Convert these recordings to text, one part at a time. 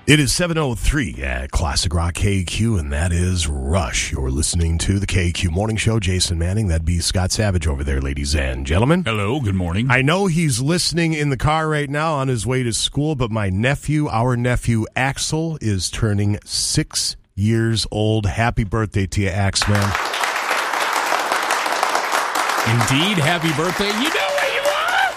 It is 7:03 at Classic Rock KQ, and that is Rush. You're listening to the KQ Morning Show. Jason Manning, that'd be Scott Savage over there, ladies and gentlemen. Hello, good morning. I know he's listening in the car right now on his way to school, but our nephew Axel, is turning 6 years old. Happy birthday to you, Ax, man. Indeed, happy birthday. You know where you are!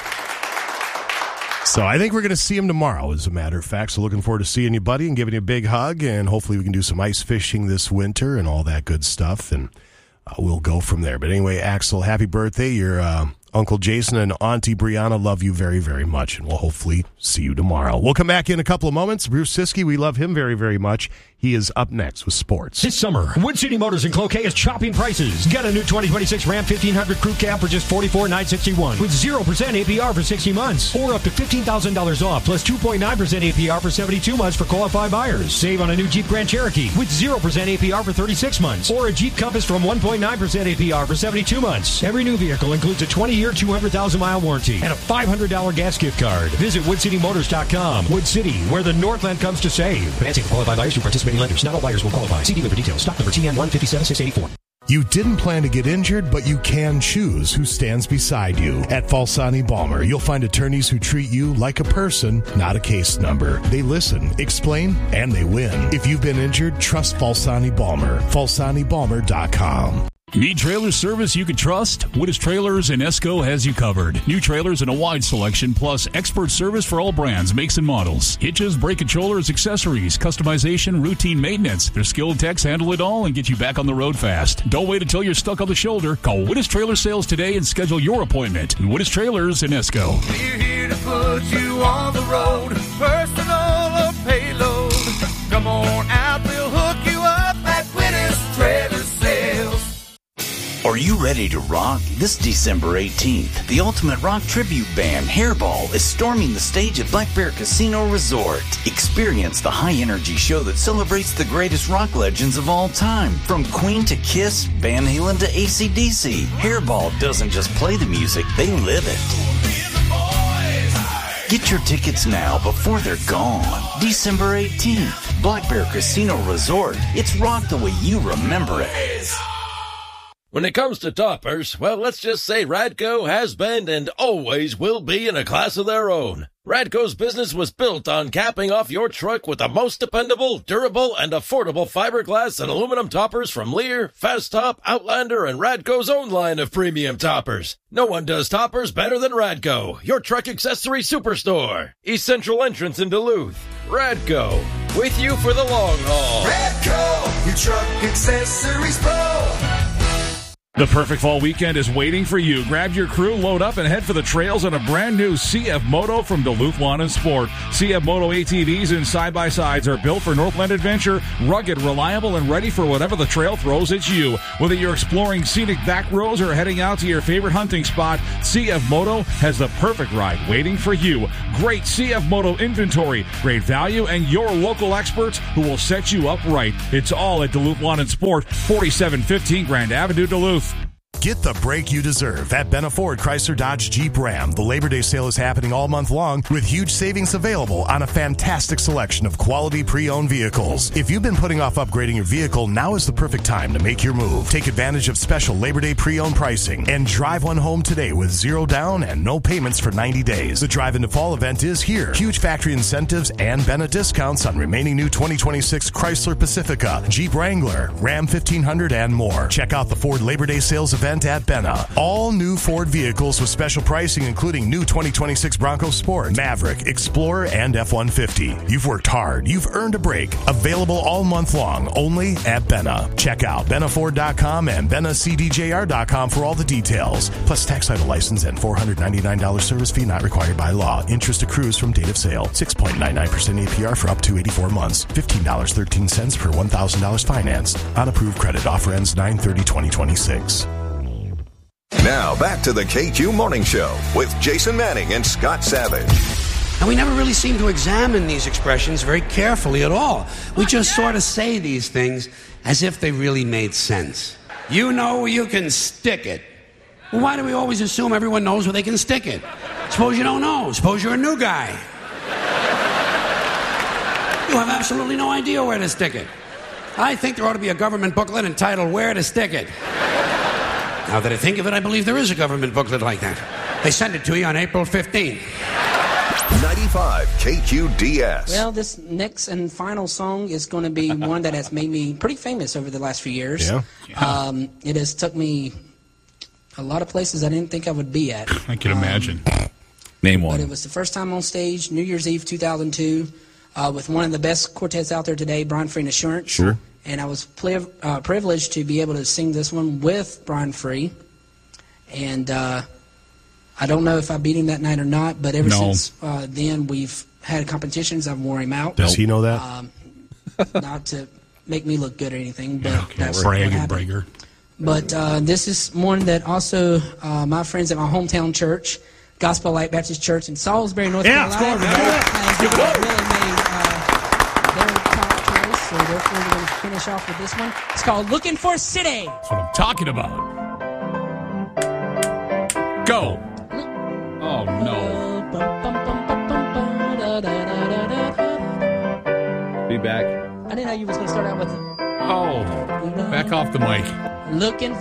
So I think we're going to see him tomorrow, as a matter of fact. So looking forward to seeing you, buddy, and giving you a big hug. And hopefully we can do some ice fishing this winter and all that good stuff. And we'll go from there. But anyway, Axel, happy birthday. Your Uncle Jason and Auntie Brianna love you very, very much. And we'll hopefully see you tomorrow. We'll come back in a couple of moments. Bruce Siskey, we love him very, very much. He is up next with sports. This summer, Wood City Motors in Cloquet is chopping prices. Get a new 2026 Ram 1500 Crew Cab for just $44,961 with 0% APR for 60 months or up to $15,000 off plus 2.9% APR for 72 months for qualified buyers. Save on a new Jeep Grand Cherokee with 0% APR for 36 months or a Jeep Compass from 1.9% APR for 72 months. Every new vehicle includes a 20-year, 200,000-mile warranty and a $500 gas gift card. Visit WoodCityMotors.com. Wood City, where the Northland comes to save. Financing for qualified buyers through participating lenders. Not all buyers will qualify. See dealer for details. Stock number TN157684. You didn't plan to get injured, but you can choose who stands beside you. At Falsani Balmer, you'll find attorneys who treat you like a person, not a case number. They listen, explain, and they win. If you've been injured, trust Falsani Balmer. FalsaniBalmer.com. Need trailer service you can trust? Wittes Trailers in Esco has you covered. New trailers in a wide selection, plus expert service for all brands, makes, and models. Hitches, brake controllers, accessories, customization, routine maintenance. Their skilled techs handle it all and get you back on the road fast. Don't wait until you're stuck on the shoulder. Call Wittes Trailer Sales today and schedule your appointment. Wittes Trailers in Esco. We're here to put you on the road, personal or payload. Come on out, we'll hook you up at Wittes Trailer Sales. Are you ready to rock? This December 18th, the ultimate rock tribute band, Hairball, is storming the stage at Black Bear Casino Resort. Experience the high-energy show that celebrates the greatest rock legends of all time. From Queen to Kiss, Van Halen to AC/DC, Hairball doesn't just play the music, they live it. Get your tickets now before they're gone. December 18th, Black Bear Casino Resort. It's rock the way you remember it. When it comes to toppers, well, let's just say Radco has been and always will be in a class of their own. Radco's business was built on capping off your truck with the most dependable, durable, and affordable fiberglass and aluminum toppers from Lear, Fast Top, Outlander, and Radco's own line of premium toppers. No one does toppers better than Radco, your truck accessory superstore. East Central entrance in Duluth. Radco, with you for the long haul. Radco, your truck accessories pro. The perfect fall weekend is waiting for you. Grab your crew, load up, and head for the trails on a brand new CF Moto from Duluth Lawn and Sport. CF Moto ATVs and side-by-sides are built for Northland adventure, rugged, reliable, and ready for whatever the trail throws at you. Whether you're exploring scenic back roads or heading out to your favorite hunting spot, CF Moto has the perfect ride waiting for you. Great CF Moto inventory, great value, and your local experts who will set you up right. It's all at Duluth Lawn and Sport, 4715 Grand Avenue, Duluth. Get the break you deserve at Benna Ford Chrysler Dodge Jeep Ram. The Labor Day sale is happening all month long with huge savings available on a fantastic selection of quality pre-owned vehicles. If you've been putting off upgrading your vehicle, now is the perfect time to make your move. Take advantage of special Labor Day pre-owned pricing and drive one home today with zero down and no payments for 90 days. The Drive into Fall event is here. Huge factory incentives and Benna discounts on remaining new 2026 Chrysler Pacifica, Jeep Wrangler, Ram 1500, and more. Check out the Ford Labor Day sales event at Benna. All new Ford vehicles with special pricing, including new 2026 Bronco Sport, Maverick, Explorer, and F-150. You've worked hard. You've earned a break. Available all month long, only at Benna. Check out BennaFord.com and BennaCDJR.com for all the details. Plus tax title license and $499 service fee not required by law. Interest accrues from date of sale. 6.99% APR for up to 84 months. $15.13 per $1,000 financed. On approved credit. Offer ends 9/30/2026. Now, back to the KQ Morning Show with Jason Manning and Scott Savage. And we never really seem to examine these expressions very carefully at all. We just sort of say these things as if they really made sense. You know where you can stick it. Well, why do we always assume everyone knows where they can stick it? Suppose you don't know. Suppose you're a new guy. You have absolutely no idea where to stick it. I think there ought to be a government booklet entitled Where to Stick It. Now that I think of it, I believe there is a government booklet like that. They send it to you on April 15. 95 KQDS. Well, this next and final song is going to be one that has made me pretty famous over the last few years. Yeah. It has took me a lot of places I didn't think I would be at. I can imagine. Name one. But it was the first time on stage, New Year's Eve 2002, with one of the best quartets out there today, Brian Free and Assurance. Sure. And I was privileged to be able to sing this one with Brian Free. And I don't know if I beat him that night or not, but ever since then we've had competitions. I've worn him out. Does he know that? Not to make me look good or anything, but that's brag what and happened. bragger. But this is one that also my friends at my hometown church, Gospel Light Baptist Church in Salisbury, North Carolina, really made their top choice. So therefore, we're going to finish off with this one. It's called "Looking for a City." That's what I'm talking about. Go. Oh, no. Be back. I didn't know you was going to start out with. Oh, back off the mic. Looking